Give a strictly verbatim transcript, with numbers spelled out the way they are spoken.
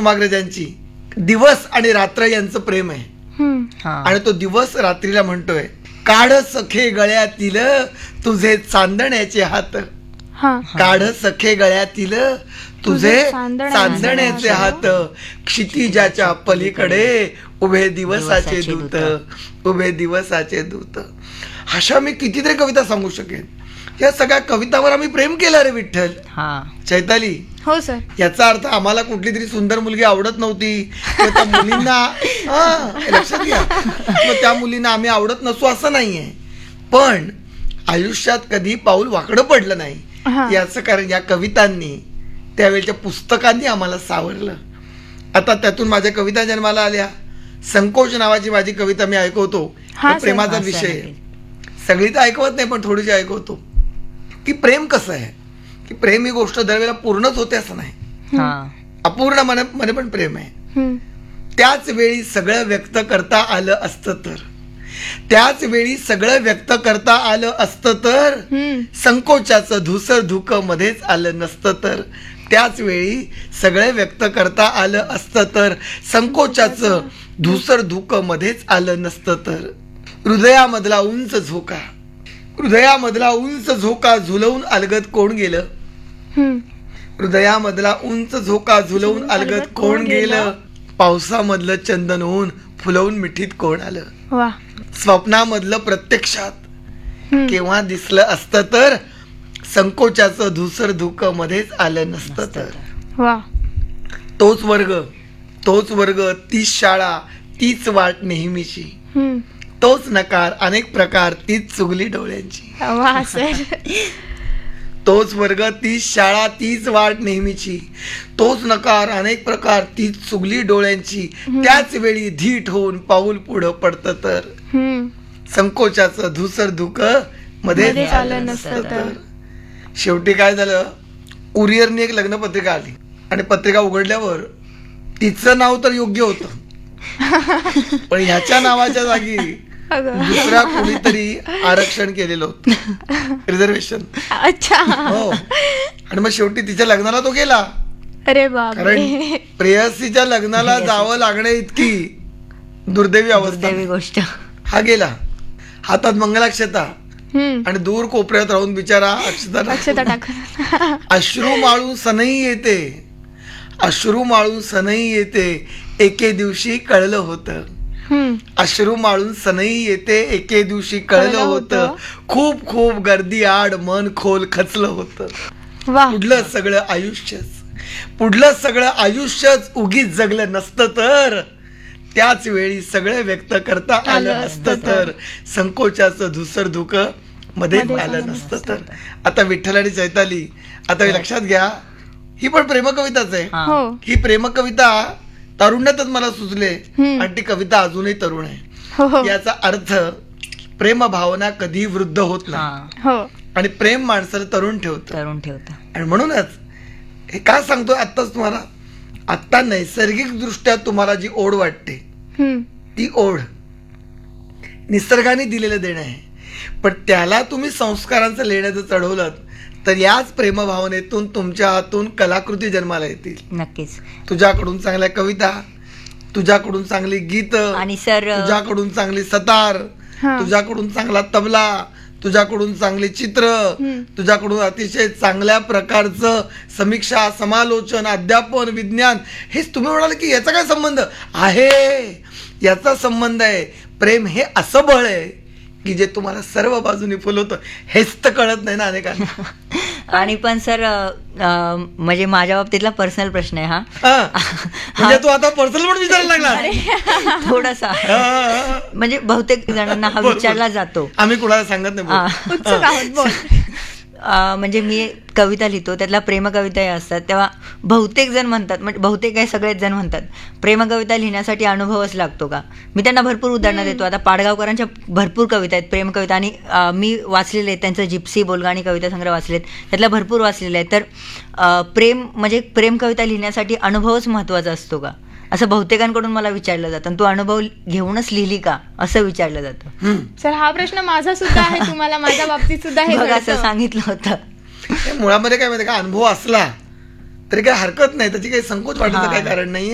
कुसुमाग्रजांची दिवस आणि रात्र यांचं प्रेम आहे. आणि तो दिवस रात्रीला म्हणतोय, काढ सखे गळ्यातील तुझे चांदण्याचे हात, काढ सखे गळ्यातील तुझे चांदण्याचे हात, क्षितिजाच्या पलीकडे उभे दिवसाचे दूत, उभे दिवसाचे दूत. अशा मी कितीतरी कविता सांगू शकेन. या सगळ्या कवितावर आम्ही प्रेम केलं रे विठ्ठल. चैताली, हो सर. याचा अर्थ आम्हाला कुठली तरी सुंदर मुलगी आवडत नव्हती, त्या मुलींना लक्षात घ्या, त्या मुलींना आम्ही आवडत नसू असं नाहीये. पण आयुष्यात कधी पाऊल वाकडं पडलं नाही याचं कारण या कवितांनी, त्यावेळेच्या पुस्तकांनी आम्हाला सावरलं. आता त्यातून माझ्या कविता जन्माला आल्या. संकोच नावाची माझी कविता मी ऐकवतो. प्रेमाचा विषय सगळी तर ऐकवत नाही, पण थोडीशी ऐकवतो की प्रेम कसं आहे, की प्रेम ही गोष्ट दरवेळेला पूर्णच होते असं नाही, अपूर्ण मध्ये पण प्रेम आहे. त्याच वेळी सगळं व्यक्त करता आलं असतं तर, त्याच वेळी सगळं व्यक्त करता आलं असतं तर, संकोचाचं धुसर धुक मध्येच आलं नसतं तर, त्याच वेळी सगळे व्यक्त करता आलं असतं तर, संकोचाचं धुसर धुक मध्येच आलं नसतं तर. हृदयामधला उंच झोका, हृदयामधला उंच झोका झुलवून अलगद कोण गेलं, हृदयामधला उंच झोका झुलवून अलगद कोण गेलं, पावसामधलं चंदन होऊन फुलवून मिठीत कोण आलं, स्वप्नामधलं प्रत्यक्षात केव्हा दिसलं असतं तर, संकोचाचं धुसर धुक मध्येच आलं नसतं तर. तोच वर्ग, तोच वर्ग, तीच शाळा, तीच वाट नेहमीची, तोच नकार अनेक प्रकार, तीच चुगली डोळ्यांची. तोच वर्ग, तीच शाळा, तीच वाट नेहमीची, तोच नकार अनेक प्रकार, तीच चुगली डोळ्यांची, त्याच वेळी धीट होऊन पाऊल पुढं पडतं तर, संकोचाचं धुसर धुक मध्ये आलं नसतं तर. शेवटी काय झालं, कुरिअरने एक लग्न पत्रिका आली आणि पत्रिका उघडल्यावर तिचं नाव तर योग्य होतं, पण ह्याच्या नावाच्या जागी दुसरा कोणीतरी आरक्षण केलेलं होतं, रिझर्वेशन. अच्छा. हो. आणि मग शेवटी तिच्या लग्नाला तो गेला. अरे बाप. कारण प्रेयसीच्या लग्नाला जावं लागणे इतकी दुर्दैवी अवस्था गोष्ट. हा गेला, हातात मंगलाक्षता आणि दूर कोपऱ्यात राहून बिचारा अक्षता अक्षता टाकून. अश्रू माळून सनई येते, अश्रू माळून सनई येते, एके दिवशी कळलं होतं, अश्रू माळून सनई येते, एके दिवशी कळलं होतं, खूप खूप गर्दी आड मन खोल खचलं होतं. पुढलं सगळं आयुष्यच, पुढलं सगळं आयुष्यच उगीच जगलं नसतं तर, त्याच वेळी सगळं व्यक्त करता आलं असतं तर, संकोचाचं धुसर धुक मध्ये आलं नसतं तर. आता विठ्ठल आणि चैताली, आता लक्षात घ्या, ही पण प्रेमकविताच आहे. ही प्रेमकविता तारुण्यातच मला सुचले आणि ती कविता अजूनही तरुण आहे. याचा अर्थ प्रेम भावना कधी वृद्ध होत नाही आणि प्रेम माणसाला तरुण ठेवत तरुण ठेवत. आणि म्हणूनच हे का सांगतोय आत्ताच तुम्हाला, आत्ता नैसर्गिक दृष्ट्या तुम्हाला जी ओढ वाटते ती ओढ निसर्गाने दिलेलं देणं आहे, पण त्याला तुम्ही संस्कारांचं लेणं जर चढवलं तर याच प्रेमभावनेतून तुमच्या हातून कलाकृती जन्माला येतील. नक्कीच. तुझ्याकडून चांगल्या कविता, तुझ्याकडून चांगली गीत, आणि सर तुझ्याकडून चांगली सतार, तुझ्याकडून चांगला तबला, तुझ्याकडून चांगले चित्र, तुझ्याकडून अतिशय चांगल्या प्रकारचं समीक्षा, समालोचन, अध्यापन, विज्ञान. हेच तुम्ही म्हणाल की याचा काय संबंध आहे, याचा संबंध आहे. प्रेम हे असं बळ आहे की जे तुम्हाला सर्व बाजूनी फुलवतं, हेच तर कळत नाही ना अनेकांना. आणि पण सर म्हणजे माझ्या बाबतीतला पर्सनल प्रश्न आहे हा, म्हणजे तू आता पर्सनल पण विचारायला लागला थोडासा. म्हणजे बहुतेक जणांना हा विचारला जातो, आम्ही कुणाला सांगत नाही. म्हणजे मी कविता लिहितो, त्यातल्या प्रेमकविताही असतात, तेव्हा बहुतेक जण म्हणतात, म्हणजे बहुतेक काय सगळेच जण म्हणतात, प्रेमकविता लिहिण्यासाठी अनुभवच लागतो का. मी त्यांना भरपूर उदाहरणं देतो. आता पाडगावकरांच्या भरपूर कविता आहेत, प्रेमकविता, आणि मी वाचलेले आहेत त्यांचं जिप्सी बोलगाणी कविता संग्रह वाचलेत, त्यातल्या भरपूर वाचलेले आहेत. तर प्रेम म्हणजे प्रेमकविता लिहिण्यासाठी अनुभवच महत्त्वाचा असतो का, असं बहुतेकांकडून मला विचारलं जातं. आणि तू अनुभव घेऊनच लिहिली का असं विचारलं जातं. सर हा प्रश्न माझा सुद्धा आहे, तुम्हाला माझ्या बाबतीत सुद्धा हे असं सांगितलं होतं. मुळामध्ये काय माहिती का, अनुभव असला तरी काही हरकत नाही, त्याची काही संकोच वाटायचं काही कारण नाही.